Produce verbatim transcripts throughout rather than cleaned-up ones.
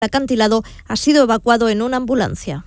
acantilado ha sido evacuado en una ambulancia.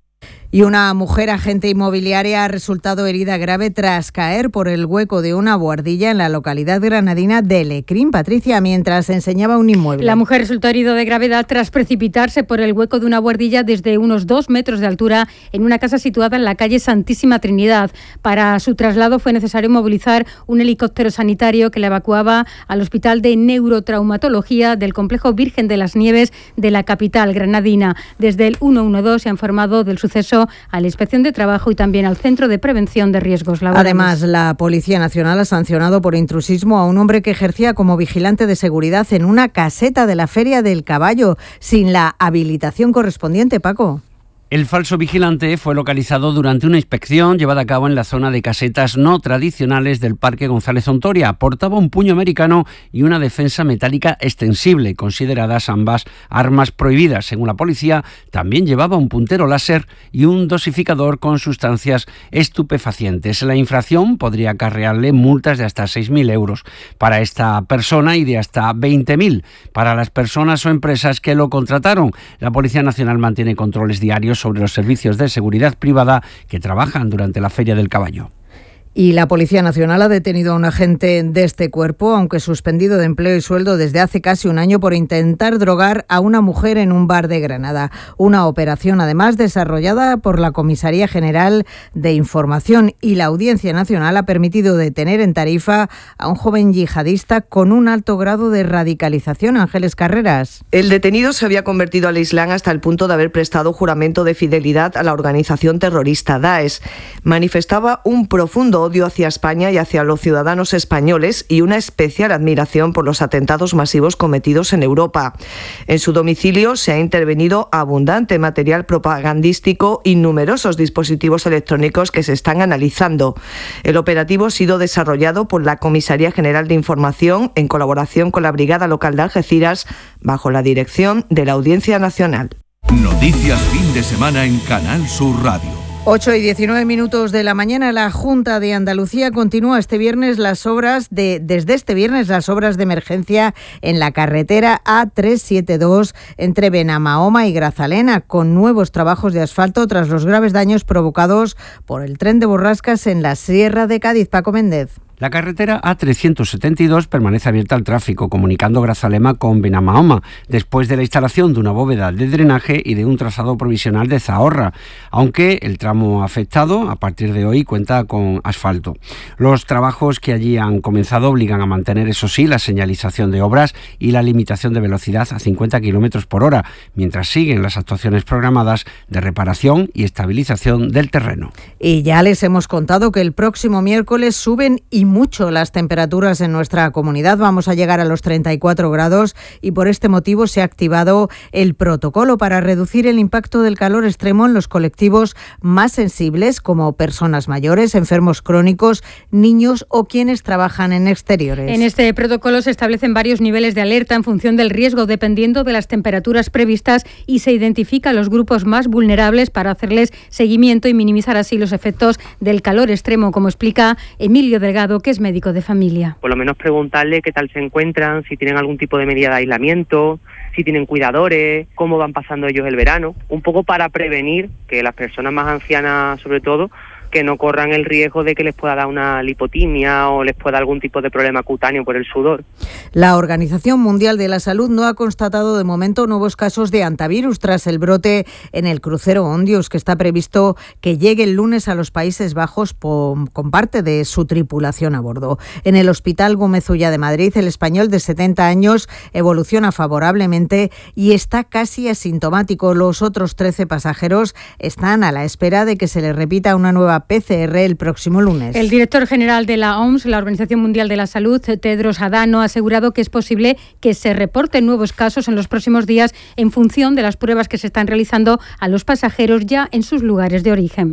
Y una mujer agente inmobiliaria ha resultado herida grave tras caer por el hueco de una buhardilla en la localidad granadina de Lecrín, Patricia, mientras enseñaba un inmueble. La mujer resultó herida de gravedad tras precipitarse por el hueco de una buhardilla desde unos dos metros de altura en una casa situada en la calle Santísima Trinidad. Para su traslado fue necesario movilizar un helicóptero sanitario que la evacuaba al Hospital de Neurotraumatología del Complejo Virgen de las Nieves de la capital granadina. Desde el ciento doce se ha informado del suceso a la Inspección de Trabajo y también al Centro de Prevención de Riesgos Laborales. Además, la Policía Nacional ha sancionado por intrusismo a un hombre que ejercía como vigilante de seguridad en una caseta de la Feria del Caballo, sin la habilitación correspondiente, Paco. El falso vigilante fue localizado durante una inspección llevada a cabo en la zona de casetas no tradicionales del Parque González Ontoria. Portaba un puño americano y una defensa metálica extensible, consideradas ambas armas prohibidas. Según la policía, también llevaba un puntero láser y un dosificador con sustancias estupefacientes. La infracción podría acarrearle multas de hasta seis mil euros para esta persona y de hasta veinte mil para las personas o empresas que lo contrataron. La Policía Nacional mantiene controles diarios sobre los servicios de seguridad privada que trabajan durante la Feria del Caballo. Y la Policía Nacional ha detenido a un agente de este cuerpo, aunque suspendido de empleo y sueldo desde hace casi un año por intentar drogar a una mujer en un bar de Granada. Una operación, además, desarrollada por la Comisaría General de Información, y la Audiencia Nacional ha permitido detener en Tarifa a un joven yihadista con un alto grado de radicalización. Ángeles Carreras. El detenido se había convertido al Islam hasta el punto de haber prestado juramento de fidelidad a la organización terrorista Daesh. Manifestaba un profundo odio hacia España y hacia los ciudadanos españoles y una especial admiración por los atentados masivos cometidos en Europa. En su domicilio se ha intervenido abundante material propagandístico y numerosos dispositivos electrónicos que se están analizando. El operativo ha sido desarrollado por la Comisaría General de Información en colaboración con la Brigada Local de Algeciras, bajo la dirección de la Audiencia Nacional. Noticias fin de semana en Canal Sur Radio. ocho y diecinueve minutos de la mañana. La Junta de Andalucía continúa este viernes las obras de, desde este viernes las obras de emergencia en la carretera A trescientos setenta y dos entre Benamahoma y Grazalema, con nuevos trabajos de asfalto tras los graves daños provocados por el tren de borrascas en la Sierra de Cádiz. Paco Méndez. La carretera A trescientos setenta y dos permanece abierta al tráfico, comunicando Grazalema con Benamahoma, después de la instalación de una bóveda de drenaje y de un trazado provisional de Zahorra, aunque el tramo afectado a partir de hoy cuenta con asfalto. Los trabajos que allí han comenzado obligan a mantener, eso sí, la señalización de obras y la limitación de velocidad a cincuenta kilómetros por hora, mientras siguen las actuaciones programadas de reparación y estabilización del terreno. Y ya les hemos contado que el próximo miércoles suben y mucho las temperaturas en nuestra comunidad. Vamos a llegar a los treinta y cuatro grados y por este motivo se ha activado el protocolo para reducir el impacto del calor extremo en los colectivos más sensibles, como personas mayores, enfermos crónicos, niños o quienes trabajan en exteriores. En este protocolo se establecen varios niveles de alerta en función del riesgo, dependiendo de las temperaturas previstas, y se identifican los grupos más vulnerables para hacerles seguimiento y minimizar así los efectos del calor extremo, como explica Emilio Delgado, que es médico de familia. Por lo menos preguntarle qué tal se encuentran, si tienen algún tipo de medida de aislamiento, si tienen cuidadores, cómo van pasando ellos el verano, un poco para prevenir que las personas más ancianas, sobre todo, que no corran el riesgo de que les pueda dar una lipotimia o les pueda dar algún tipo de problema cutáneo por el sudor. La Organización Mundial de la Salud no ha constatado de momento nuevos casos de hantavirus tras el brote en el crucero Ondius, que está previsto que llegue el lunes a los Países Bajos con parte de su tripulación a bordo. En el Hospital Gómez Ulla de Madrid, el español de setenta años evoluciona favorablemente y está casi asintomático. Los otros trece pasajeros están a la espera de que se les repita una nueva P C R el próximo lunes. El director general de la O M S, la Organización Mundial de la Salud, Tedros Adhanom, ha asegurado que es posible que se reporten nuevos casos en los próximos días en función de las pruebas que se están realizando a los pasajeros ya en sus lugares de origen.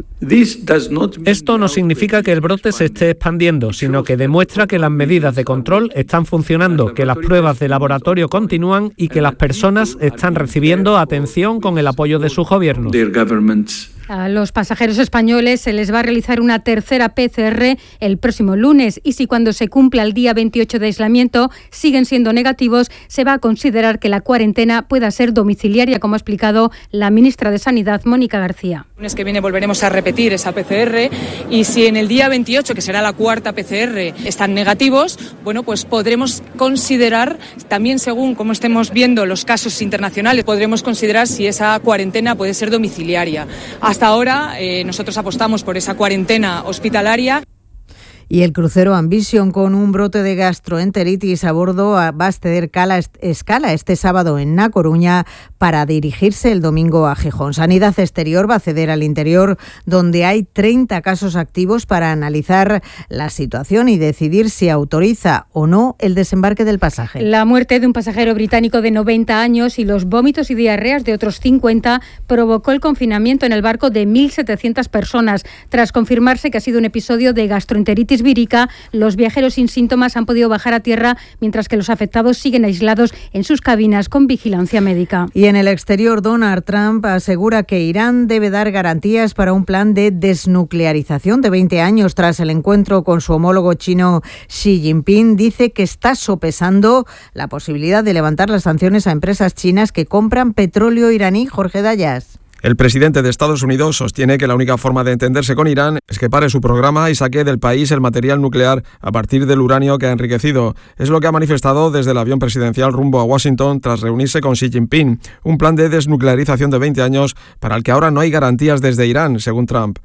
Esto no significa que el brote se esté expandiendo, sino que demuestra que las medidas de control están funcionando, que las pruebas de laboratorio continúan y que las personas están recibiendo atención con el apoyo de sus gobiernos. A los pasajeros españoles se les va a realizar una tercera P C R el próximo lunes y si cuando se cumpla el día veintiocho de aislamiento siguen siendo negativos, se va a considerar que la cuarentena pueda ser domiciliaria, como ha explicado la ministra de Sanidad, Mónica García. El lunes que viene volveremos a repetir esa P C R y si en el día veintiocho, que será la cuarta P C R, están negativos, bueno, pues podremos considerar, también según cómo estemos viendo los casos internacionales, podremos considerar si esa cuarentena puede ser domiciliaria. Hasta ahora eh, nosotros apostamos por esa cuarentena hospitalaria. Y el crucero Ambition, con un brote de gastroenteritis a bordo, va a ceder escala este sábado en Na Coruña para dirigirse el domingo a Gijón. Sanidad Exterior va a ceder al interior, donde hay treinta casos activos, para analizar la situación y decidir si autoriza o no el desembarque del pasaje. La muerte de un pasajero británico de noventa años y los vómitos y diarreas de otros cincuenta provocó el confinamiento en el barco de mil setecientas personas. Tras confirmarse que ha sido un episodio de gastroenteritis vírica, los viajeros sin síntomas han podido bajar a tierra, mientras que los afectados siguen aislados en sus cabinas con vigilancia médica. Y en el exterior, Donald Trump asegura que Irán debe dar garantías para un plan de desnuclearización de veinte años tras el encuentro con su homólogo chino Xi Jinping. Dice que está sopesando la posibilidad de levantar las sanciones a empresas chinas que compran petróleo iraní. Jorge Dayas. El presidente de Estados Unidos sostiene que la única forma de entenderse con Irán es que pare su programa y saque del país el material nuclear a partir del uranio que ha enriquecido. Es lo que ha manifestado desde el avión presidencial rumbo a Washington tras reunirse con Xi Jinping. Un plan de desnuclearización de veinte años para el que ahora no hay garantías desde Irán, según Trump.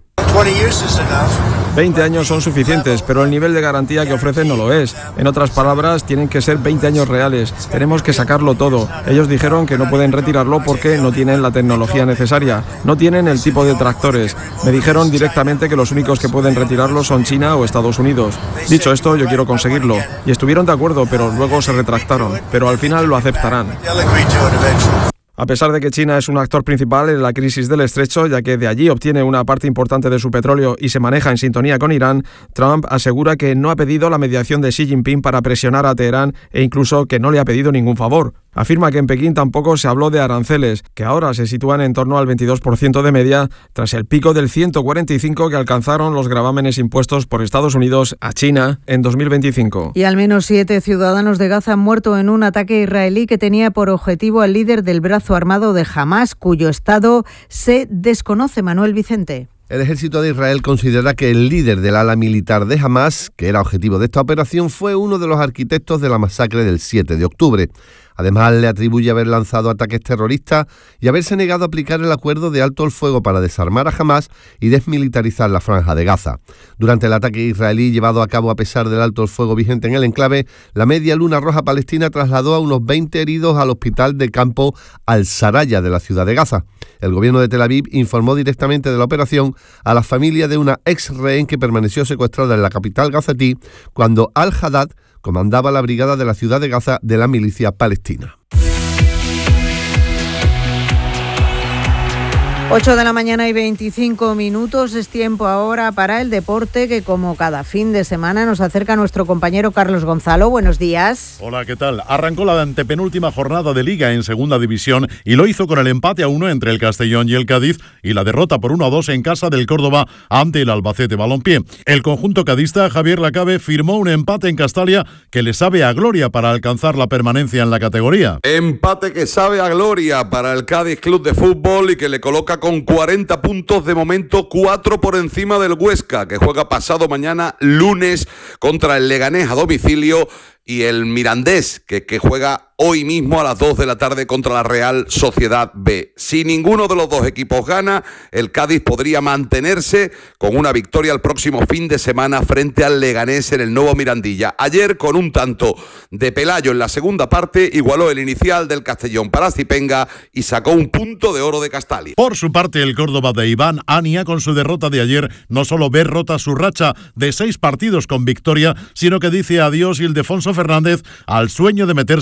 veinte años son suficientes, pero el nivel de garantía que ofrecen no lo es. En otras palabras, tienen que ser veinte años reales. Tenemos que sacarlo todo. Ellos dijeron que no pueden retirarlo porque no tienen la tecnología necesaria, no tienen el tipo de tractores. Me dijeron directamente que los únicos que pueden retirarlo son China o Estados Unidos. Dicho esto, yo quiero conseguirlo. Y estuvieron de acuerdo, pero luego se retractaron. Pero al final lo aceptarán. A pesar de que China es un actor principal en la crisis del estrecho, ya que de allí obtiene una parte importante de su petróleo y se maneja en sintonía con Irán, Trump asegura que no ha pedido la mediación de Xi Jinping para presionar a Teherán e incluso que no le ha pedido ningún favor. Afirma que en Pekín tampoco se habló de aranceles, que ahora se sitúan en torno al veintidós por ciento de media, tras el pico del ciento cuarenta y cinco por ciento que alcanzaron los gravámenes impuestos por Estados Unidos a China en dos mil veinticinco. Y al menos siete ciudadanos de Gaza han muerto en un ataque israelí que tenía por objetivo al líder del brazo armado de Hamás, cuyo estado se desconoce. Manuel Vicente. El ejército de Israel considera que el líder del ala militar de Hamás, que era objetivo de esta operación, fue uno de los arquitectos de la masacre del siete de octubre. Además, le atribuye haber lanzado ataques terroristas y haberse negado a aplicar el acuerdo de alto el fuego para desarmar a Hamás y desmilitarizar la franja de Gaza. Durante el ataque israelí llevado a cabo a pesar del alto el fuego vigente en el enclave, la Media Luna Roja Palestina trasladó a unos veinte heridos al hospital de campo Al-Saraya de la ciudad de Gaza. El gobierno de Tel Aviv informó directamente de la operación a la familia de una ex rehén que permaneció secuestrada en la capital gazatí cuando Al-Haddad comandaba la brigada de la ciudad de Gaza de la milicia palestina. ocho de la mañana y veinticinco minutos, es tiempo ahora para el deporte que, como cada fin de semana, nos acerca nuestro compañero Carlos Gonzalo. Buenos días. Hola, ¿qué tal? Arrancó la antepenúltima jornada de Liga en Segunda División y lo hizo con el empate a uno entre el Castellón y el Cádiz y la derrota por uno a dos en casa del Córdoba ante el Albacete Balompié. El conjunto cadista, Javier Lacabe, firmó un empate en Castalia que le sabe a gloria para alcanzar la permanencia en la categoría. Empate que sabe a gloria para el Cádiz Club de Fútbol y que le coloca con cuarenta puntos de momento, cuatro por encima del Huesca, que juega pasado mañana lunes contra el Leganés a domicilio, y el Mirandés, que, que juega hoy mismo a las dos de la tarde contra la Real Sociedad B. Si ninguno de los dos equipos gana, el Cádiz podría mantenerse con una victoria el próximo fin de semana frente al Leganés en el nuevo Mirandilla. Ayer, con un tanto de Pelayo en la segunda parte, igualó el inicial del Castellón para Zipenga y sacó un punto de oro de Castalia. Por su parte, el Córdoba de Iván Ania, con su derrota de ayer, no solo ve rota su racha de seis partidos con victoria, sino que dice adiós Ildefonso Fernández al sueño de meterse en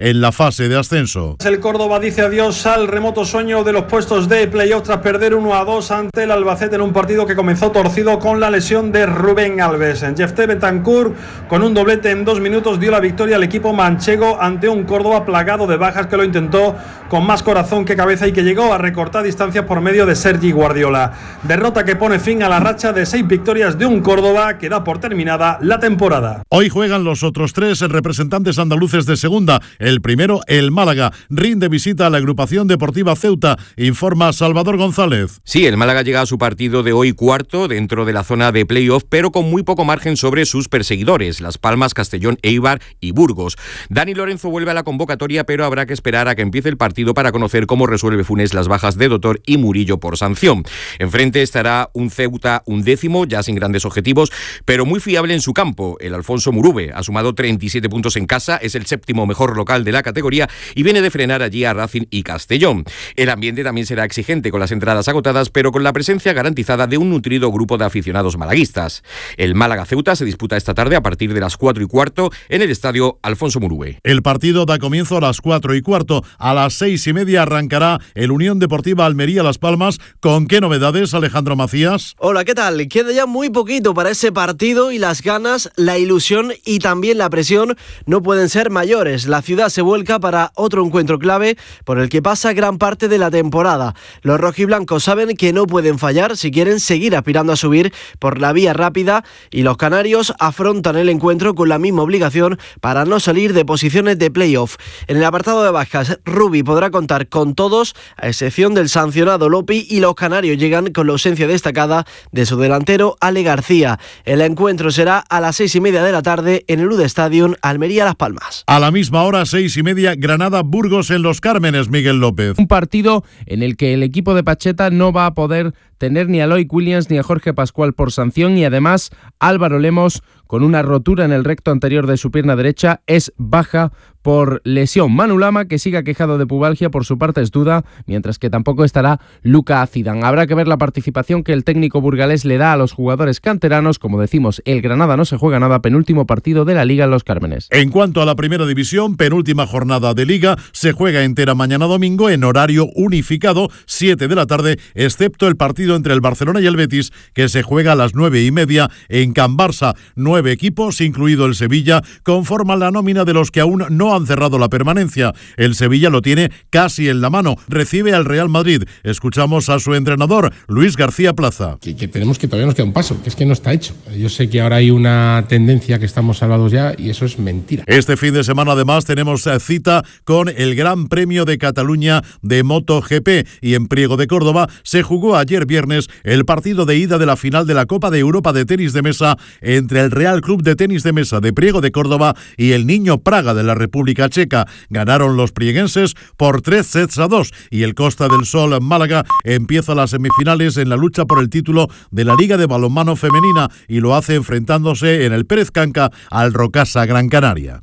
en la fase de ascenso. El Córdoba dice adiós al remoto sueño de los puestos de playoff tras perder uno a dos ante el Albacete en un partido que comenzó torcido con la lesión de Rubén Alves. Jefté Bentancur, con un doblete en dos minutos, dio la victoria al equipo manchego ante un Córdoba plagado de bajas que lo intentó con más corazón que cabeza y que llegó a recortar distancias por medio de Sergi Guardiola. Derrota que pone fin a la racha de seis victorias de un Córdoba que da por terminada la temporada. Hoy juegan los otros tres representantes andaluces de segunda. El primero, el Málaga, rinde visita a la agrupación deportiva Ceuta, informa Salvador González. Sí, el Málaga llega a su partido de hoy cuarto dentro de la zona de playoff, pero con muy poco margen sobre sus perseguidores, Las Palmas, Castellón, Eibar y Burgos. Dani Lorenzo vuelve a la convocatoria, pero habrá que esperar a que empiece el partido para conocer cómo resuelve Funes las bajas de Dotor y Murillo por sanción. Enfrente estará un Ceuta undécimo, ya sin grandes objetivos, pero muy fiable en su campo. El Alfonso Murube ha sumado treinta y siete puntos en casa, es el séptimo mejor local de la categoría y viene de frenar allí a Racing y Castellón. El ambiente también será exigente con las entradas agotadas, pero con la presencia garantizada de un nutrido grupo de aficionados malaguistas. El Málaga-Ceuta se disputa esta tarde a partir de las cuatro y cuarto en el estadio Alfonso Murube. El partido da comienzo a las cuatro y cuarto. A las seis y media arrancará el Unión Deportiva Almería-Las Palmas. ¿Con qué novedades, Alejandro Macías? Hola, ¿qué tal? Queda ya muy poquito para ese partido y las ganas, la ilusión y también la presión no pueden ser mayores. La ciudad se vuelca para otro encuentro clave por el que pasa gran parte de la temporada. Los rojiblancos saben que no pueden fallar si quieren seguir aspirando a subir por la vía rápida y los canarios afrontan el encuentro con la misma obligación para no salir de posiciones de playoff. En el apartado de bajas, Rubi podrá contar con todos, a excepción del sancionado Lopi, y los canarios llegan con la ausencia destacada de su delantero Ale García. El encuentro será a las seis y media de la tarde en el U D Stadium, Almería-Las Palmas. A la misma hora, seis y media, Granada-Burgos en Los Cármenes, Miguel López. Un partido en el que el equipo de Pacheta no va a poder tener ni a Loic Williams ni a Jorge Pascual por sanción, y además Álvaro Lemos, con una rotura en el recto anterior de su pierna derecha, es baja por lesión. Manu Lama, que sigue aquejado de pubalgia, por su parte es duda, mientras que tampoco estará Luka Zidane. Habrá que ver la participación que el técnico burgalés le da a los jugadores canteranos. Como decimos, el Granada no se juega nada, penúltimo partido de la Liga en Los Cármenes. En cuanto a la primera división, penúltima jornada de Liga, se juega entera mañana domingo en horario unificado, siete de la tarde, excepto el partido entre el Barcelona y el Betis, que se juega a las nueve y media en Can Barça. Nueve equipos, incluido el Sevilla, conforman la nómina de los que aún no han cerrado la permanencia. El Sevilla lo tiene casi en la mano, recibe al Real Madrid. Escuchamos a su entrenador, Luis García Plaza. Que, que tenemos que todavía nos queda un paso, que es que no está hecho. Yo sé que ahora hay una tendencia que estamos salvados ya y eso es mentira. Este fin de semana además tenemos cita con el Gran Premio de Cataluña de MotoGP, y en Priego de Córdoba se jugó ayer viernes el partido de ida de la final de la Copa de Europa de tenis de mesa entre el Real Club de Tenis de Mesa de Priego de Córdoba y el Niño Praga de la República Checa. Ganaron los prieguenses por tres sets a dos, y el Costa del Sol Málaga empieza las semifinales en la lucha por el título de la Liga de Balonmano Femenina, y lo hace enfrentándose en el Pérez Canca al Rocasa Gran Canaria.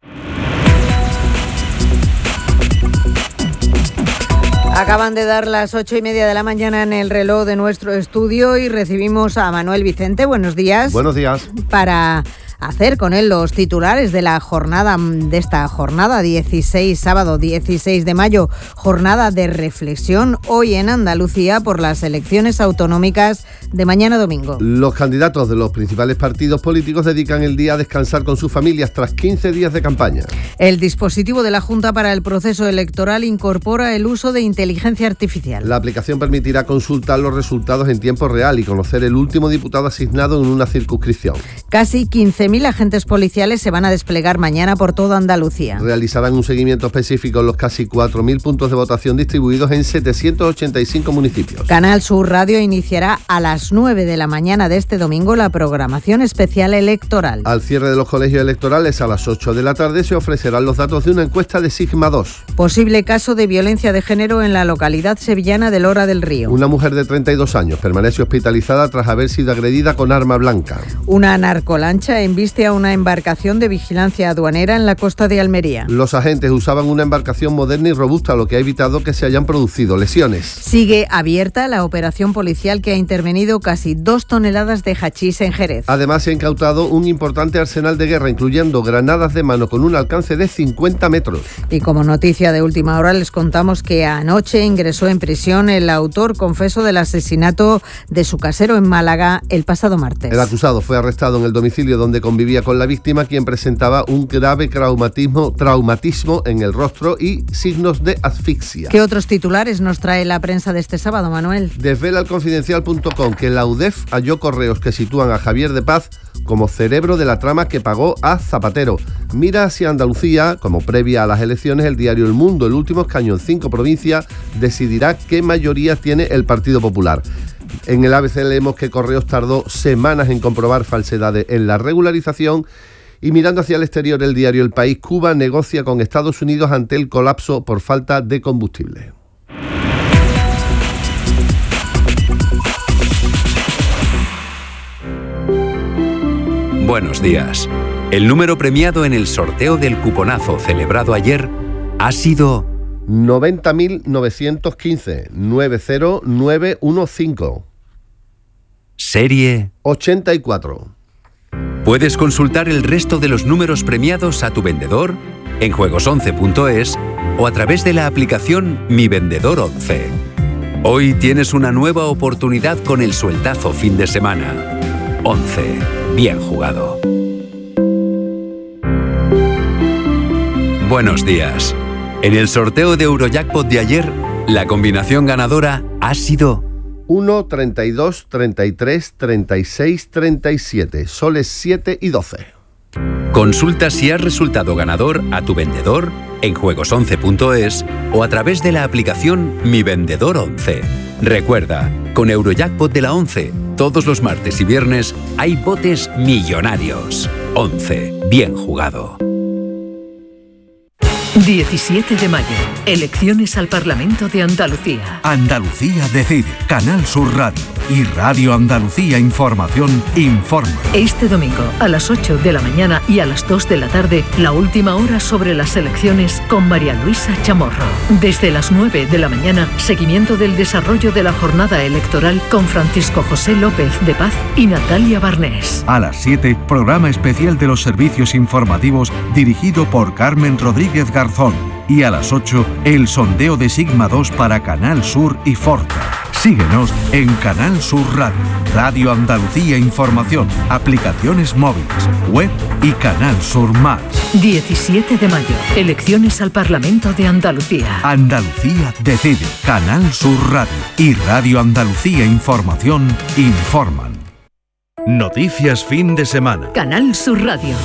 Acaban de dar las ocho y media de la mañana en el reloj de nuestro estudio y recibimos a Manuel Vicente. Buenos días. Buenos días. Para hacer con él los titulares de la jornada, de esta jornada dieciséis, sábado dieciséis de mayo, jornada de reflexión hoy en Andalucía por las elecciones autonómicas de mañana domingo. Los candidatos de los principales partidos políticos dedican el día a descansar con sus familias tras quince días de campaña. El dispositivo de la Junta para el proceso electoral incorpora el uso de inteligencia artificial. La aplicación permitirá consultar los resultados en tiempo real y conocer el último diputado asignado en una circunscripción. Casi quince mil agentes policiales se van a desplegar mañana por toda Andalucía. Realizarán un seguimiento específico en los casi cuatro mil puntos de votación distribuidos en setecientos ochenta y cinco municipios. Canal Sur Radio iniciará a las nueve de la mañana de este domingo la programación especial electoral. Al cierre de los colegios electorales a las ocho de la tarde se ofrecerán los datos de una encuesta de Sigma dos. Posible caso de violencia de género en la localidad sevillana de Lora del Río. Una mujer de treinta y dos años permanece hospitalizada tras haber sido agredida con arma blanca. Una narcolancha embiste a una embarcación de vigilancia aduanera en la costa de Almería. Los agentes usaban una embarcación moderna y robusta, lo que ha evitado que se hayan producido lesiones. Sigue abierta la operación policial que ha intervenido casi dos toneladas de hachís en Jerez. Además, se ha incautado un importante arsenal de guerra, incluyendo granadas de mano con un alcance de cincuenta metros. Y como noticia de última hora, les contamos que anoche ingresó en prisión el autor confeso del asesinato de su casero en Málaga el pasado martes. El acusado fue arrestado en el domicilio donde convivía con la víctima, quien presentaba un grave traumatismo, traumatismo en el rostro y signos de asfixia. ¿Qué otros titulares nos trae la prensa de este sábado, Manuel? Desvela el confidencial punto com que la U D E F halló correos que sitúan a Javier de Paz como cerebro de la trama que pagó a Zapatero. Mira hacia Andalucía, como previa a las elecciones, el diario El Mundo, el último escaño en cinco provincias, decidirá qué mayoría tiene el Partido Popular. En el A B C leemos que Correos tardó semanas en comprobar falsedades en la regularización. Y mirando hacia el exterior, el diario El País, Cuba negocia con Estados Unidos ante el colapso por falta de combustible. Buenos días. El número premiado en el sorteo del cuponazo celebrado ayer ha sido noventa mil novecientos quince, nueve cero nueve uno cinco. Serie ochenta y cuatro. Puedes consultar el resto de los números premiados a tu vendedor en juegos once punto es o a través de la aplicación Mi Vendedor once. Hoy tienes una nueva oportunidad con el sueldazo fin de semana. once. Bien jugado. Buenos días. En el sorteo de Eurojackpot de ayer, la combinación ganadora ha sido uno, treinta y dos, treinta y tres, treinta y seis, treinta y siete, soles siete y doce. Consulta si has resultado ganador a tu vendedor en juegos once punto es o a través de la aplicación Mi Vendedor once. Recuerda, con Eurojackpot de la once, todos los martes y viernes hay botes millonarios. once. Bien jugado. diecisiete de mayo. Elecciones al Parlamento de Andalucía. Andalucía decide. Canal Sur Radio y Radio Andalucía Información informa. Este domingo a las ocho de la mañana y a las dos de la tarde, la última hora sobre las elecciones con María Luisa Chamorro. Desde las nueve de la mañana, seguimiento del desarrollo de la jornada electoral con Francisco José López de Paz y Natalia Barnés. A las siete, programa especial de los servicios informativos dirigido por Carmen Rodríguez Garzón. Y a las ocho, el sondeo de Sigma dos para Canal Sur y Forta. Síguenos en Canal Sur Radio, Radio Andalucía Información, aplicaciones móviles, web y Canal Sur Más. diecisiete de mayo. Elecciones al Parlamento de Andalucía. Andalucía decide. Canal Sur Radio y Radio Andalucía Información informan. Noticias fin de semana. Canal Sur Radio.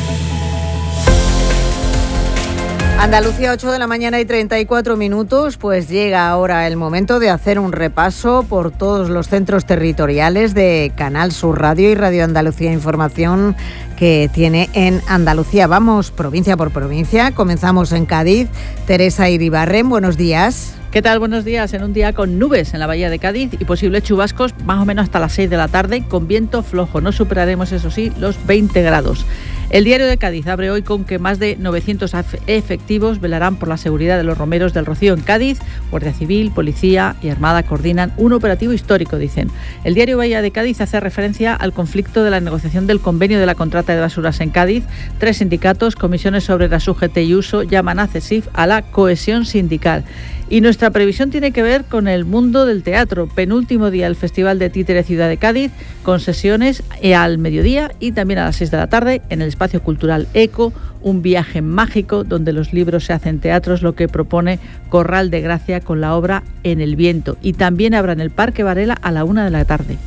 Andalucía, ocho de la mañana y treinta y cuatro minutos, pues llega ahora el momento de hacer un repaso por todos los centros territoriales de Canal Sur Radio y Radio Andalucía Información que tiene en Andalucía. Vamos provincia por provincia, comenzamos en Cádiz. Teresa Iribarren, buenos días. ¿Qué tal? Buenos días. En un día con nubes en la bahía de Cádiz y posibles chubascos más o menos hasta las seis de la tarde, con viento flojo. No superaremos, eso sí, los veinte grados. El Diario de Cádiz abre hoy con que más de novecientos efectivos velarán por la seguridad de los romeros del Rocío en Cádiz. Guardia Civil, Policía y Armada coordinan un operativo histórico, dicen. El Diario Bahía de Cádiz hace referencia al conflicto de la negociación del convenio de la contrata de basuras en Cádiz. Tres sindicatos, comisiones obreras U G T y Uso, llaman a CESIF a la cohesión sindical. Y nuestra previsión tiene que ver con el mundo del teatro. Penúltimo día del Festival de Títere Ciudad de Cádiz, con sesiones al mediodía y también a las seis de la tarde en el Espacio Cultural Eco, un viaje mágico donde los libros se hacen teatros, lo que propone Corral de Gracia con la obra En el viento. Y también habrá en el Parque Varela a la una de la tarde.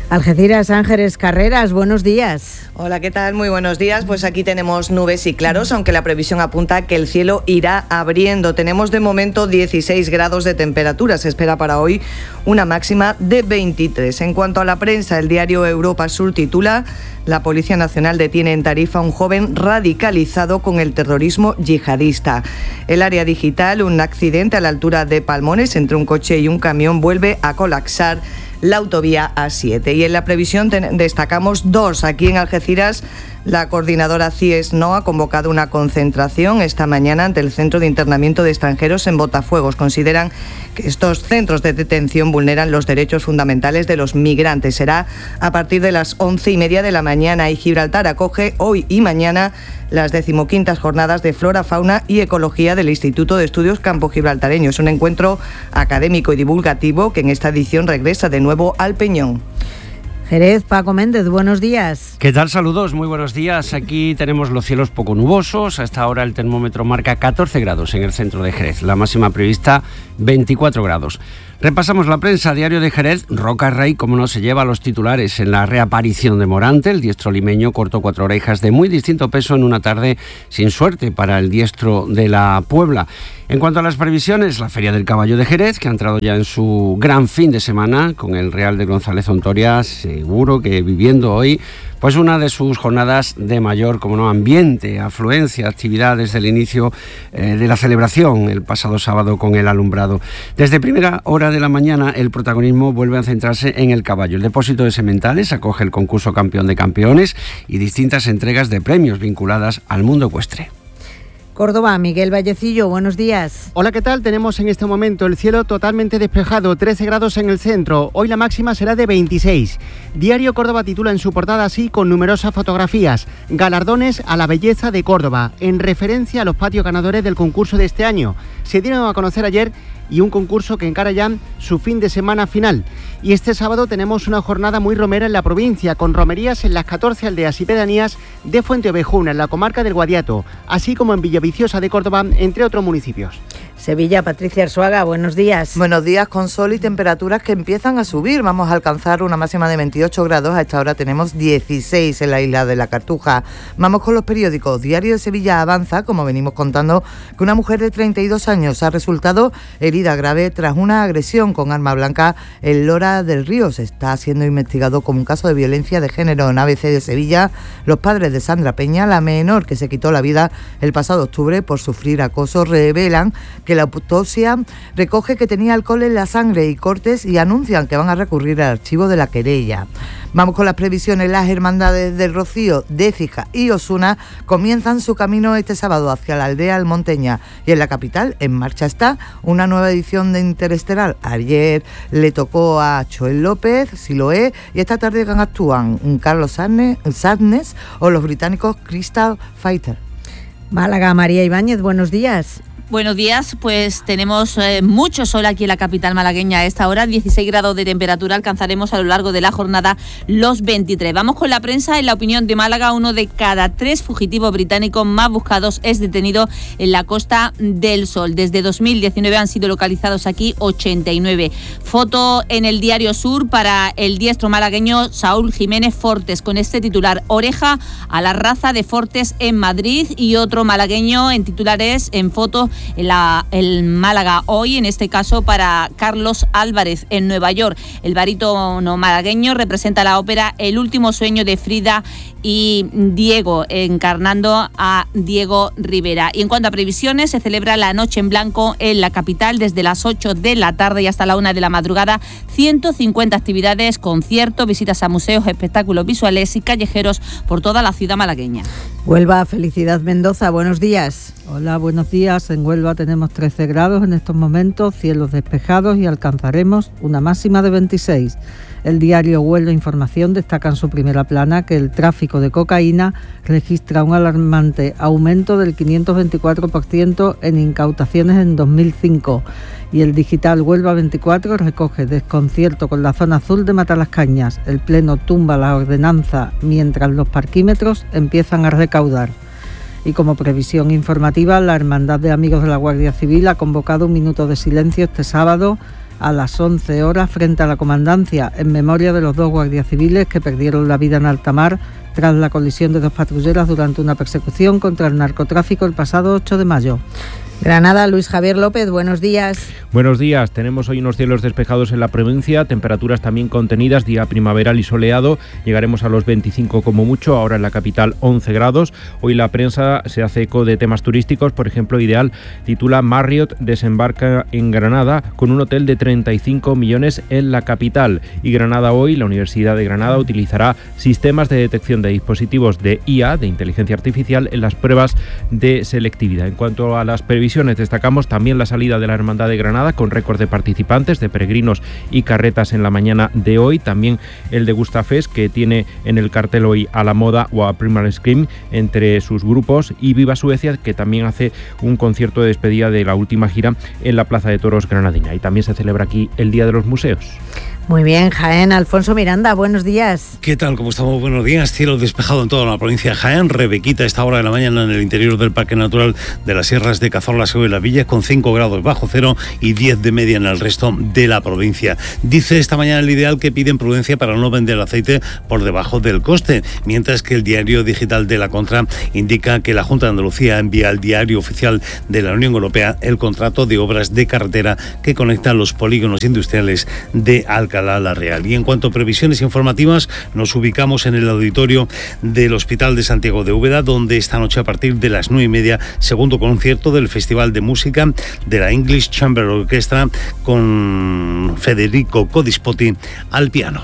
Algeciras, Ángeles Carreras, buenos días. Hola, ¿qué tal? Muy buenos días. Pues aquí tenemos nubes y claros, aunque la previsión apunta que el cielo irá abriendo. Tenemos de momento dieciséis grados de temperatura. Se espera para hoy una máxima de veintitrés. En cuanto a la prensa, el diario Europa Sur titula: la Policía Nacional detiene en Tarifa a un joven radicalizado con el terrorismo yihadista. El área digital, un accidente a la altura de Palmones entre un coche y un camión vuelve a colapsar la autovía A siete. Y en la previsión ten- destacamos dos. Aquí en Algeciras, la coordinadora CIES No ha convocado una concentración esta mañana ante el Centro de Internamiento de Extranjeros en Botafuegos. Consideran que estos centros de detención vulneran los derechos fundamentales de los migrantes. Será a partir de las once y media de la mañana, y Gibraltar acoge hoy y mañana las decimoquintas jornadas de Flora, Fauna y Ecología del Instituto de Estudios Campo Gibraltareño. Es un encuentro académico y divulgativo que en esta edición regresa de nuevo al Peñón. Jerez, Paco Méndez, buenos días. ¿Qué tal? Saludos, muy buenos días. Aquí tenemos los cielos poco nubosos. A esta hora el termómetro marca catorce grados en el centro de Jerez. La máxima prevista veinticuatro grados. Repasamos la prensa. Diario de Jerez, Roca Rey, como no, se lleva a los titulares en la reaparición de Morante. El diestro limeño cortó cuatro orejas de muy distinto peso en una tarde sin suerte para el diestro de la Puebla. En cuanto a las previsiones, la Feria del Caballo de Jerez, que ha entrado ya en su gran fin de semana con el Real de González Ontoria, seguro que viviendo hoy pues una de sus jornadas de mayor, como no, ambiente, afluencia, actividad desde el inicio eh, de la celebración el pasado sábado con el alumbrado. Desde primera hora de la mañana el protagonismo vuelve a centrarse en el caballo. El depósito de sementales acoge el concurso Campeón de Campeones y distintas entregas de premios vinculadas al mundo ecuestre. Córdoba, Miguel Vallecillo, buenos días. Hola, ¿qué tal? Tenemos en este momento el cielo totalmente despejado, trece grados en el centro. Hoy la máxima será de veintiséis. Diario Córdoba titula en su portada así, con numerosas fotografías: galardones a la belleza de Córdoba, en referencia a los patios ganadores del concurso de este año. Se dieron a conocer ayer y un concurso que encara ya su fin de semana final. Y este sábado tenemos una jornada muy romera en la provincia, con romerías en las catorce aldeas y pedanías de Fuenteovejuna, en la comarca del Guadiato, así como en Villaviciosa de Córdoba, entre otros municipios. Sevilla, Patricia Arzuaga, buenos días. Buenos días, con sol y temperaturas que empiezan a subir. Vamos a alcanzar una máxima de veintiocho grados. A esta hora tenemos dieciséis en la isla de la Cartuja. Vamos con los periódicos. Diario de Sevilla avanza, como venimos contando, que una mujer de treinta y dos años ha resultado herida grave tras una agresión con arma blanca en Lora del Río. Se está siendo investigado como un caso de violencia de género. En A B C de Sevilla, los padres de Sandra Peña, la menor que se quitó la vida el pasado octubre por sufrir acoso, revelan que la autopsia recoge que tenía alcohol en la sangre y cortes, y anuncian que van a recurrir al archivo de la querella. Vamos con las previsiones. Las hermandades del Rocío, Décija y Osuna comienzan su camino este sábado hacia la aldea almonteña, y en la capital en marcha está una nueva edición de Interestelar. Ayer le tocó a Joel López, Siloé, y esta tarde actúan Carlos Sadness o los británicos Crystal Fighter. Málaga, María Ibáñez, buenos días. Buenos días, pues tenemos eh, mucho sol aquí en la capital malagueña a esta hora, dieciséis grados de temperatura, alcanzaremos a lo largo de la jornada los veintitrés. Vamos con la prensa. En La Opinión de Málaga, uno de cada tres fugitivos británicos más buscados es detenido en la Costa del Sol. Desde dos mil diecinueve han sido localizados aquí ochenta y nueve. Foto en el Diario Sur para el diestro malagueño Saúl Jiménez Fortes, con este titular: oreja a la raza de Fortes en Madrid, y otro malagueño en titulares en foto en la, el Málaga Hoy, en este caso para Carlos Álvarez en Nueva York. El barítono malagueño representa la ópera El último sueño de Frida y Diego, encarnando a Diego Rivera. Y en cuanto a previsiones, se celebra la Noche en Blanco en la capital desde las ocho de la tarde y hasta la una de la madrugada. ciento cincuenta actividades, conciertos, visitas a museos, espectáculos visuales y callejeros por toda la ciudad malagueña. Huelva, Felicidad Mendoza, buenos días. Hola, buenos días. En Huelva tenemos trece grados en estos momentos, cielos despejados, y alcanzaremos una máxima de veintiséis. El diario Huelva Información destaca en su primera plana que el tráfico de cocaína registra un alarmante aumento del quinientos veinticuatro por ciento en incautaciones en dos mil cinco. Y el digital Huelva veinticuatro recoge desconcierto con la zona azul de Matalascañas. El Pleno tumba la ordenanza mientras los parquímetros empiezan a recaudar. Y como previsión informativa, la Hermandad de Amigos de la Guardia Civil ha convocado un minuto de silencio este sábado a las once horas frente a la comandancia en memoria de los dos guardias civiles que perdieron la vida en alta mar tras la colisión de dos patrulleras durante una persecución contra el narcotráfico el pasado ocho de mayo. Granada, Luis Javier López, buenos días. Buenos días, tenemos hoy unos cielos despejados en la provincia, temperaturas también contenidas, día primaveral y soleado, llegaremos a los veinticinco como mucho, ahora en la capital once grados. Hoy la prensa se hace eco de temas turísticos, por ejemplo, Ideal titula Marriott desembarca en Granada con un hotel de treinta y cinco millones en la capital. Y Granada hoy, la Universidad de Granada utilizará sistemas de detección de dispositivos de I A, de inteligencia artificial, en las pruebas de selectividad. En cuanto a las previsiones, destacamos también la salida de la Hermandad de Granada con récord de participantes, de peregrinos y carretas en la mañana de hoy. También el de Gustafest, que tiene en el cartel hoy a La Moda o a Primal Scream entre sus grupos, y Viva Suecia, que también hace un concierto de despedida de la última gira en la Plaza de Toros granadina. Y también se celebra aquí el Día de los Museos. Muy bien, Jaén. Alfonso Miranda, buenos días. ¿Qué tal? ¿Cómo estamos? Buenos días. Cielo despejado en toda la provincia de Jaén. Rebequita a esta hora de la mañana en el interior del Parque Natural de las Sierras de Cazorla y Las Villas, con cinco grados bajo cero y diez de media en el resto de la provincia. Dice esta mañana el Ideal que piden prudencia para no vender aceite por debajo del coste, mientras que el diario digital de La Contra indica que la Junta de Andalucía envía al diario oficial de la Unión Europea el contrato de obras de carretera que conectan los polígonos industriales de Alcalá la Real. Y en cuanto a previsiones informativas, nos ubicamos en el auditorio del Hospital de Santiago de Úbeda, donde esta noche a partir de las nueve y media, segundo concierto del Festival de Música de la English Chamber Orchestra con Federico Codispotti al piano.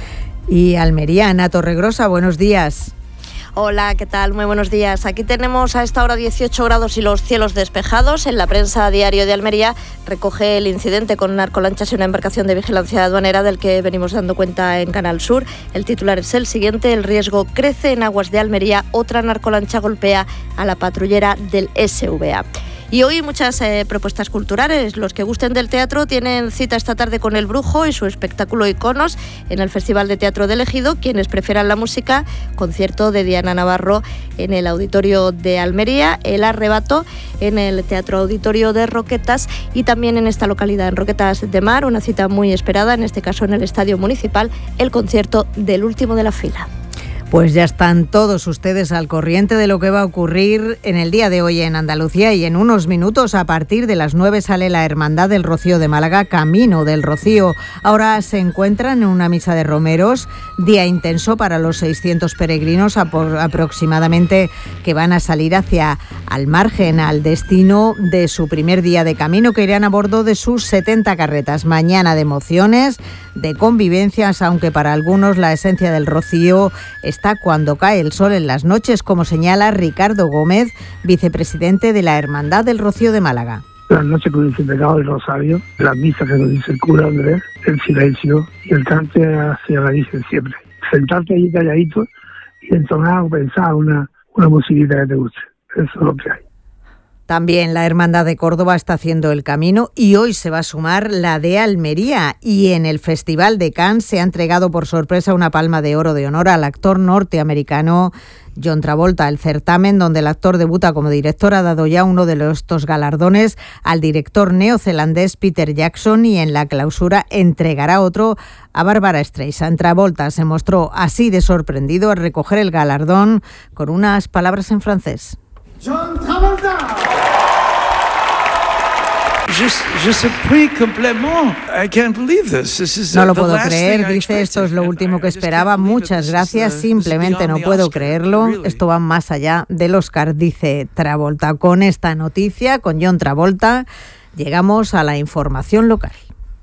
Y Almería, Ana Torregrosa, buenos días. Hola, ¿qué tal? Muy buenos días. Aquí tenemos a esta hora dieciocho grados y los cielos despejados. En la prensa Diario de Almería recoge el incidente con narcolanchas y una embarcación de vigilancia aduanera del que venimos dando cuenta en Canal Sur. El titular es el siguiente: el riesgo crece en aguas de Almería. Otra narcolancha golpea a la patrullera del S V A. Y hoy muchas eh, propuestas culturales. Los que gusten del teatro tienen cita esta tarde con El Brujo y su espectáculo Iconos en el Festival de Teatro del Ejido. Quienes prefieran la música, concierto de Diana Navarro en el Auditorio de Almería, El Arrebato en el Teatro Auditorio de Roquetas y también en esta localidad, en Roquetas de Mar, una cita muy esperada, en este caso en el Estadio Municipal, el concierto del último de la fila. Pues ya están todos ustedes al corriente de lo que va a ocurrir en el día de hoy en Andalucía, y en unos minutos, a partir de las nueve, sale la Hermandad del Rocío de Málaga, Camino del Rocío. Ahora se encuentran en una misa de romeros, día intenso para los seiscientos peregrinos aproximadamente que van a salir hacia al margen, al destino de su primer día de camino, que irán a bordo de sus setenta carretas. Mañana de emociones, de convivencias, aunque para algunos la esencia del Rocío está cuando cae el sol en las noches, como señala Ricardo Gómez, vicepresidente de la Hermandad del Rocío de Málaga. Las noches con el Celebrado del Rosario, las misas que nos dice el cura Andrés, el silencio y el cante hacia la Virgen siempre. Sentarte allí calladito y entonar o pensar una, una musiquita que te guste. Eso es lo que hay. También la Hermandad de Córdoba está haciendo el camino y hoy se va a sumar la de Almería, y en el Festival de Cannes se ha entregado por sorpresa una palma de oro de honor al actor norteamericano John Travolta. El certamen, donde el actor debuta como director, ha dado ya uno de estos galardones al director neozelandés Peter Jackson, y en la clausura entregará otro a Bárbara Streisand. Travolta se mostró así de sorprendido al recoger el galardón con unas palabras en francés. John Travolta. Je, je suis pris complètement. I can't believe this. This is no lo puedo creer, dice, esto es lo último que esperaba. Muchas gracias, simplemente no puedo creerlo. Esto va más allá del Oscar, dice Travolta. Con esta noticia, con John Travolta, llegamos a la información local.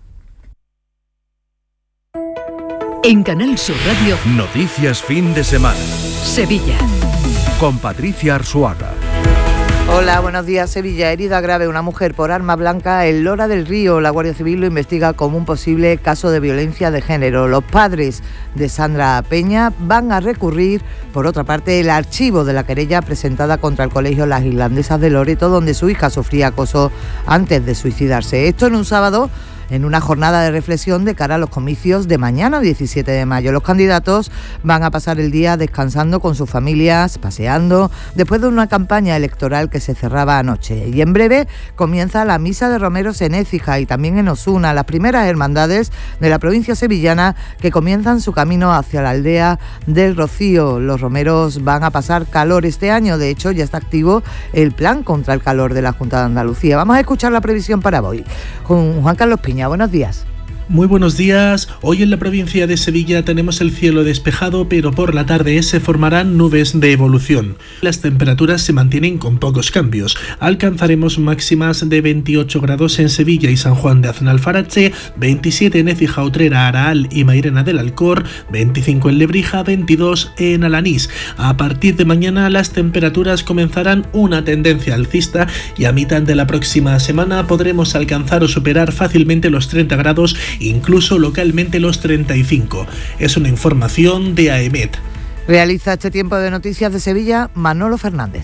En Canal Sur Radio, Noticias fin de semana. Sevilla. Con Patricia Arzuaga. Hola, buenos días. Sevilla, herida grave una mujer por arma blanca en Lora del Río. La Guardia Civil lo investiga como un posible caso de violencia de género. Los padres de Sandra Peña van a recurrir, por otra parte, el archivo de la querella presentada contra el Colegio Las Irlandesas de Loreto, donde su hija sufría acoso antes de suicidarse. Esto en un sábado en una jornada de reflexión de cara a los comicios de mañana, diecisiete de mayo. Los candidatos van a pasar el día descansando con sus familias, paseando, después de una campaña electoral que se cerraba anoche. Y en breve comienza la misa de romeros en Écija y también en Osuna, las primeras hermandades de la provincia sevillana que comienzan su camino hacia la aldea del Rocío. Los romeros van a pasar calor este año, de hecho ya está activo el plan contra el calor de la Junta de Andalucía. Vamos a escuchar la previsión para hoy con Juan Carlos Piña. Buenos días. Muy buenos días. Hoy en la provincia de Sevilla tenemos el cielo despejado, pero por la tarde se formarán nubes de evolución. Las temperaturas se mantienen con pocos cambios. Alcanzaremos máximas de veintiocho grados en Sevilla y San Juan de Aznalfarache, veintisiete en Écija, Utrera, Araal y Mairena del Alcor, veinticinco en Lebrija, veintidós en Alanís. A partir de mañana las temperaturas comenzarán una tendencia alcista y a mitad de la próxima semana podremos alcanzar o superar fácilmente los treinta grados, incluso localmente los treinta y cinco. Es una información de AEMET. Realiza este tiempo de noticias de Sevilla Manolo Fernández.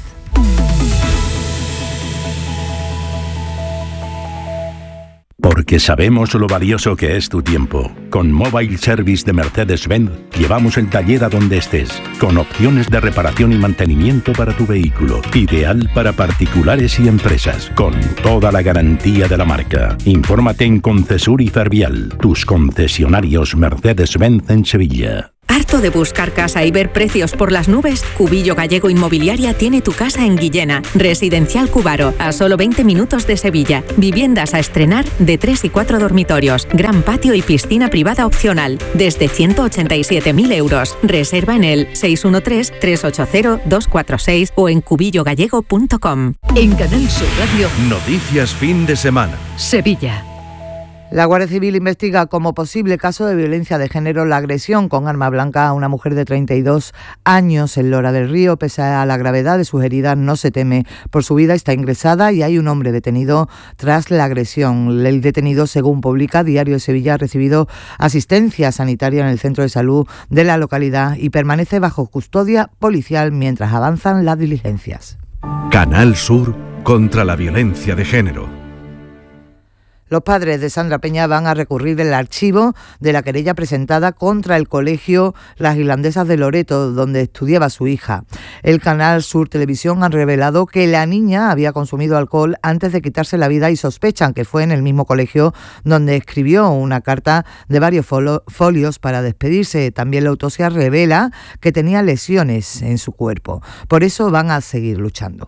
Porque sabemos lo valioso que es tu tiempo. Con Mobile Service de Mercedes-Benz llevamos el taller a donde estés, con opciones de reparación y mantenimiento para tu vehículo, ideal para particulares y empresas, con toda la garantía de la marca. Infórmate en Concesur y Fervial, tus concesionarios Mercedes-Benz en Sevilla. ¿Harto de buscar casa y ver precios por las nubes? Cubillo Gallego Inmobiliaria tiene tu casa en Guillena. Residencial Cubaro, a solo veinte minutos de Sevilla. Viviendas a estrenar de tres y cuatro dormitorios. Gran patio y piscina privada opcional. Desde ciento ochenta y siete mil euros. Reserva en el seis uno tres, tres ocho cero, dos cuatro seis o en cubillo gallego punto com. En Canal Sur Radio. Noticias fin de semana. Sevilla. La Guardia Civil investiga como posible caso de violencia de género la agresión con arma blanca a una mujer de treinta y dos años en Lora del Río. Pese a la gravedad de sus heridas, no se teme por su vida, está ingresada y hay un hombre detenido tras la agresión. El detenido, según publica Diario de Sevilla, ha recibido asistencia sanitaria en el centro de salud de la localidad y permanece bajo custodia policial mientras avanzan las diligencias. Canal Sur contra la violencia de género. Los padres de Sandra Peña van a recurrir el archivo de la querella presentada contra el colegio Las Irlandesas de Loreto, donde estudiaba su hija. El Canal Sur Televisión ha revelado que la niña había consumido alcohol antes de quitarse la vida y sospechan que fue en el mismo colegio donde escribió una carta de varios folios para despedirse. También la autopsia revela que tenía lesiones en su cuerpo. Por eso van a seguir luchando.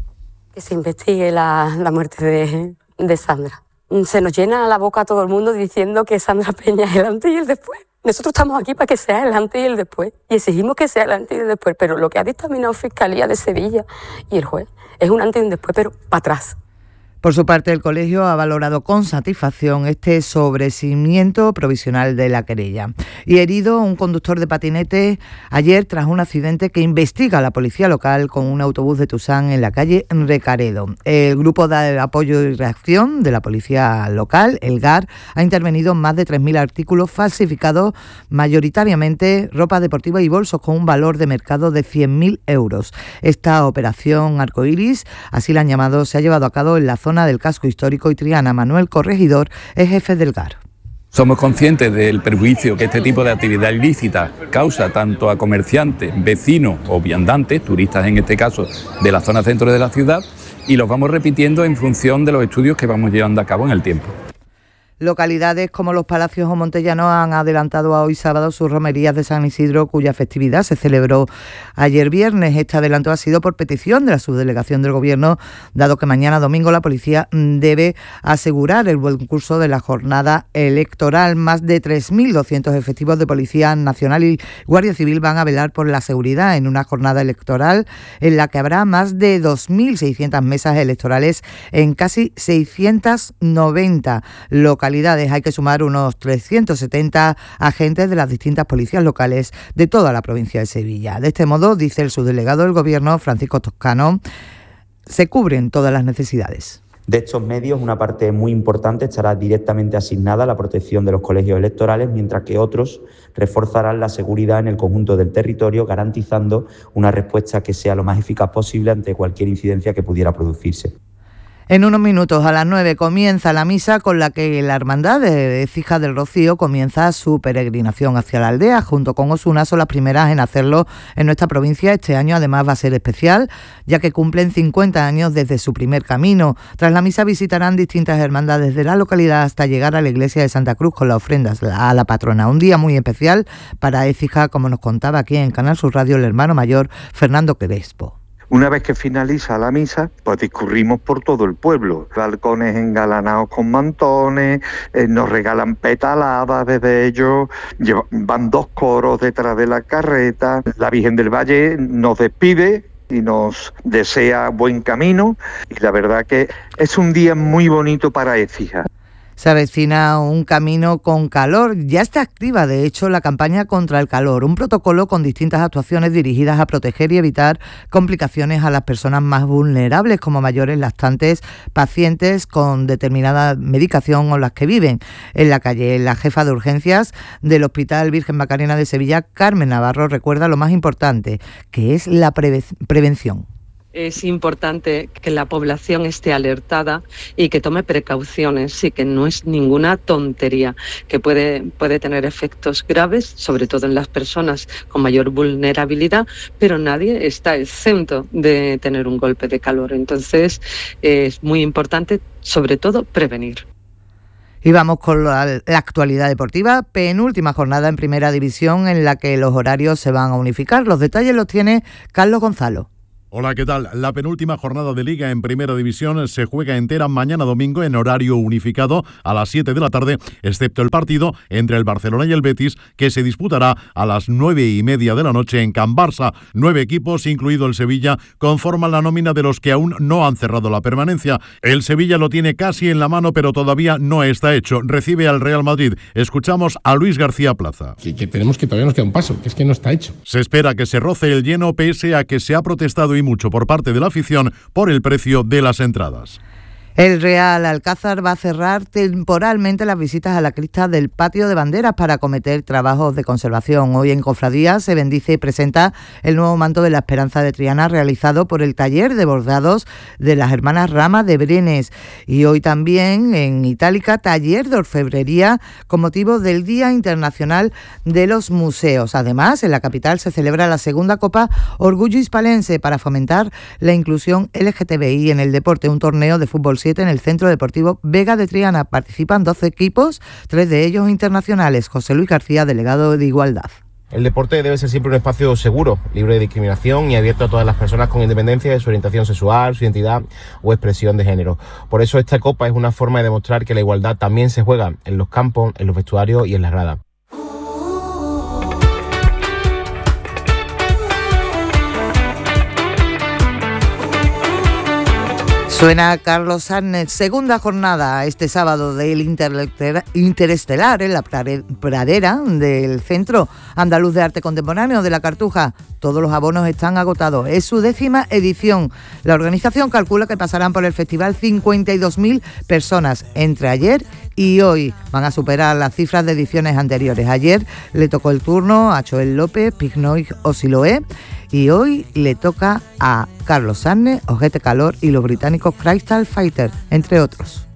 Que se investigue la, la muerte de, de Sandra. Se nos llena la boca a todo el mundo diciendo que Sandra Peña es el antes y el después. Nosotros estamos aquí para que sea el antes y el después. Y exigimos que sea el antes y el después. Pero lo que ha dictaminado Fiscalía de Sevilla y el juez es un antes y un después, pero para atrás. Por su parte, el colegio ha valorado con satisfacción este sobreseimiento provisional de la querella. Y herido un conductor de patinete ayer tras un accidente que investiga la policía local con un autobús de Tusán en la calle Recaredo. El grupo de apoyo y reacción de la policía local, el G A R, ha intervenido en más de tres mil artículos falsificados, mayoritariamente ropa deportiva y bolsos con un valor de mercado de cien mil euros. Esta operación Arcoiris, así la han llamado, se ha llevado a cabo en la zona del casco histórico y Triana. Manuel Corregidor es jefe del G A R. Somos conscientes del perjuicio que este tipo de actividad ilícita causa tanto a comerciantes, vecinos o viandantes, turistas en este caso, de la zona centro de la ciudad, y los vamos repitiendo en función de los estudios que vamos llevando a cabo en el tiempo. Localidades como Los Palacios o Montellano han adelantado a hoy sábado sus romerías de San Isidro, cuya festividad se celebró ayer viernes. Este adelanto ha sido por petición de la subdelegación del Gobierno, dado que mañana domingo la policía debe asegurar el buen curso de la jornada electoral. Más de tres mil doscientos efectivos de Policía Nacional y Guardia Civil van a velar por la seguridad en una jornada electoral en la que habrá más de dos mil seiscientas mesas electorales en casi seiscientas noventa localidades. Hay que sumar unos trescientos setenta agentes de las distintas policías locales de toda la provincia de Sevilla. De este modo, dice el subdelegado del Gobierno, Francisco Toscano, se cubren todas las necesidades. De estos medios, una parte muy importante estará directamente asignada a la protección de los colegios electorales, mientras que otros reforzarán la seguridad en el conjunto del territorio, garantizando una respuesta que sea lo más eficaz posible ante cualquier incidencia que pudiera producirse. En unos minutos, a las nueve, comienza la misa con la que la Hermandad de Écija del Rocío comienza su peregrinación hacia la aldea. Junto con Osuna son las primeras en hacerlo en nuestra provincia. Este año además va a ser especial, ya que cumplen cincuenta años desde su primer camino. Tras la misa visitarán distintas hermandades de la localidad hasta llegar a la iglesia de Santa Cruz con las ofrendas a la patrona. Un día muy especial para Écija, como nos contaba aquí en Canal Sur Radio el hermano mayor Fernando Crespo. Una vez que finaliza la misa, pues discurrimos por todo el pueblo. Balcones engalanados con mantones, eh, nos regalan petaladas desde ellos, lleva, van dos coros detrás de la carreta. La Virgen del Valle nos despide y nos desea buen camino. Y la verdad que es un día muy bonito para Écija. Se avecina un camino con calor. Ya está activa, de hecho, la campaña contra el calor, un protocolo con distintas actuaciones dirigidas a proteger y evitar complicaciones a las personas más vulnerables, como mayores, lactantes, pacientes con determinada medicación o las que viven en la calle. La jefa de urgencias del Hospital Virgen Macarena de Sevilla, Carmen Navarro, recuerda lo más importante, que es la preve- prevención. Es importante que la población esté alertada y que tome precauciones y que no es ninguna tontería, que puede, puede tener efectos graves, sobre todo en las personas con mayor vulnerabilidad, pero nadie está exento de tener un golpe de calor. Entonces es muy importante, sobre todo, prevenir. Y vamos con la, la actualidad deportiva, penúltima jornada en Primera División en la que los horarios se van a unificar. Los detalles los tiene Carlos Gonzalo. Hola, ¿qué tal? La penúltima jornada de Liga en Primera División se juega entera mañana domingo en horario unificado a las siete de la tarde, excepto el partido entre el Barcelona y el Betis, que se disputará a las nueve y media de la noche en Can Barça. Nueve equipos, incluido el Sevilla, conforman la nómina de los que aún no han cerrado la permanencia. El Sevilla lo tiene casi en la mano, pero todavía no está hecho. Recibe al Real Madrid. Escuchamos a Luis García Plaza. Sí, que tenemos que todavía nos queda un paso, que es que no está hecho. Se espera que se roce el lleno pese a que se ha protestado y mucho por parte de la afición por el precio de las entradas. El Real Alcázar va a cerrar temporalmente las visitas a la cripta del Patio de Banderas para acometer trabajos de conservación. Hoy en Cofradía se bendice y presenta el nuevo manto de la Esperanza de Triana realizado por el taller de bordados de las hermanas Rama de Brenes. Y hoy también en Itálica, taller de orfebrería con motivo del Día Internacional de los Museos. Además, en la capital se celebra la segunda Copa Orgullo Hispalense para fomentar la inclusión L G T B I en el deporte, un torneo de fútbol siete en el Centro Deportivo Vega de Triana. Participan doce equipos, tres de ellos internacionales. José Luis García, delegado de Igualdad. El deporte debe ser siempre un espacio seguro, libre de discriminación y abierto a todas las personas con independencia de su orientación sexual, su identidad o expresión de género. Por eso esta copa es una forma de demostrar que la igualdad también se juega en los campos, en los vestuarios y en las gradas. Suena Carlos Sarnes, segunda jornada este sábado del Interestelar en la pradera del Centro Andaluz de Arte Contemporáneo de la Cartuja. Todos los abonos están agotados. Es su décima edición. La organización calcula que pasarán por el festival cincuenta y dos mil personas entre ayer y hoy. Van a superar las cifras de ediciones anteriores. Ayer le tocó el turno a Joel López, Pignoy o Siloé. Y hoy le toca a Carlos Sarnes, Ojete Calor y los británicos Crystal Fighter, entre otros.